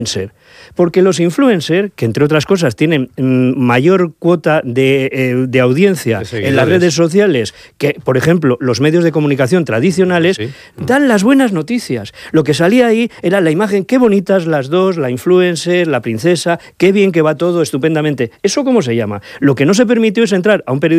Porque los influencers, que entre otras cosas tienen mayor cuota de audiencia en las redes sociales que, por ejemplo, los medios de comunicación tradicionales, dan las buenas noticias. Lo que salía ahí era la imagen, qué bonitas las dos, la influencer, la princesa, qué bien que va todo estupendamente. ¿Eso cómo se llama? Lo que no se permitió es entrar a un periodista